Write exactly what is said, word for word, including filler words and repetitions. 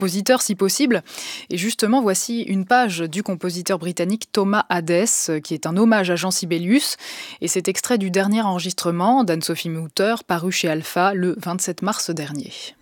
compositeur si possible. Et justement, voici une page du compositeur britannique Thomas Hadès, qui est un hommage à Jean Sibelius. Et c'est extrait du dernier enregistrement d'Anne-Sophie Mutter, paru chez Alpha le vingt-sept mars dernier.